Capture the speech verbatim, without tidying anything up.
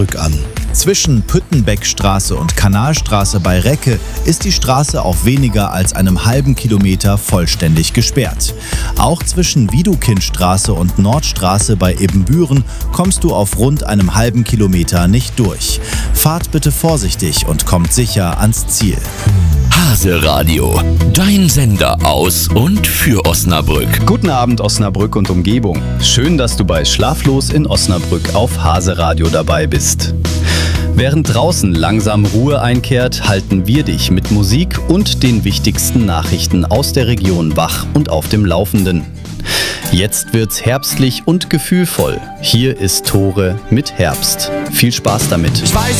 an. Zwischen Püttenbeckstraße und Kanalstraße bei Recke ist die Straße auf weniger als einem halben Kilometer vollständig gesperrt. Auch zwischen Widukindstraße und Nordstraße bei Ebenbüren kommst du auf rund einem halben Kilometer nicht durch. Fahrt bitte vorsichtig und kommt sicher ans Ziel. Hase Radio, dein Sender aus und für Osnabrück. Guten Abend Osnabrück und Umgebung. Schön, dass du bei Schlaflos in Osnabrück auf Hase Radio dabei bist. Während draußen langsam Ruhe einkehrt, halten wir dich mit Musik und den wichtigsten Nachrichten aus der Region wach und auf dem Laufenden. Jetzt wird's herbstlich und gefühlvoll. Hier ist Tore mit Herbst. Viel Spaß damit. Ich weiß